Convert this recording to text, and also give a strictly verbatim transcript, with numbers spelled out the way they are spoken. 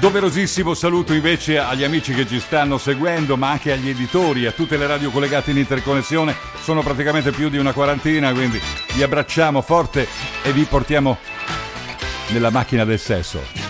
Doverosissimo saluto invece agli amici che ci stanno seguendo, ma anche agli editori, a tutte le radio collegate in interconnessione. Sono praticamente più di una quarantina, quindi vi abbracciamo forte e vi portiamo nella macchina del sesso.